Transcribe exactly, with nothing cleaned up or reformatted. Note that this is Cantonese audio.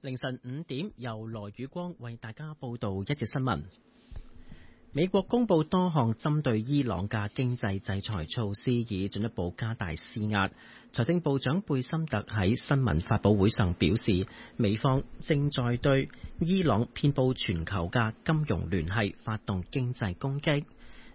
凌晨五點，由羅宇光為大家報道一節新聞。美國公布多項針對伊朗嘅經濟制裁措施，以進一步加大施壓。財政部長貝森特喺新聞發佈會上表示，美方正在對伊朗遍佈全球嘅金融聯繫發動經濟攻擊。